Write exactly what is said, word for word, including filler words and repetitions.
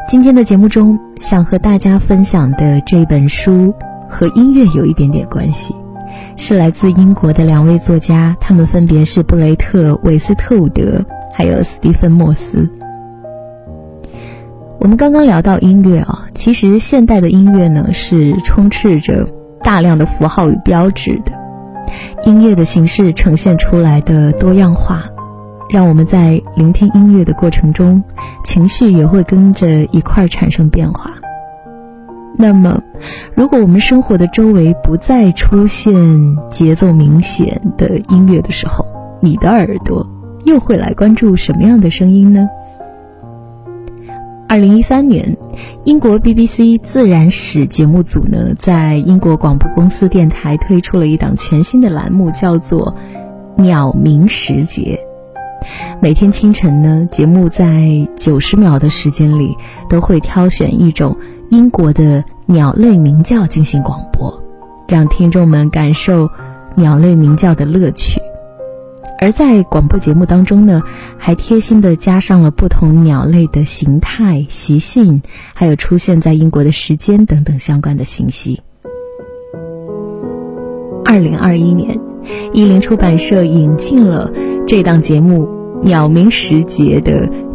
今天的节目中，想和大家分享的这本书和音乐有一点点关系，是来自英国的两位作家，他们分别是布雷特·韦斯特伍德还有斯蒂芬·莫斯。我们刚刚聊到音乐啊，其实现代的音乐呢是充斥着大量的符号与标志的，音乐的形式呈现出来的多样化，让我们在聆听音乐的过程中，情绪也会跟着一块产生变化。那么如果我们生活的周围不再出现节奏明显的音乐的时候，你的耳朵又会来关注什么样的声音呢？二零一三年，英国 B B C 自然史节目组呢，在英国广播公司电台推出了一档全新的栏目，叫做鸟鸣时节。每天清晨呢，节目在九十秒的时间里，都会挑选一种英国的鸟类鸣叫进行广播，让听众们感受鸟类鸣叫的乐趣。而在广播节目当中呢，还贴心地加上了不同鸟类的形态、习性，还有出现在英国的时间等等相关的信息。二零二一年，译林出版社引进了这档节目《鸟鸣时节》的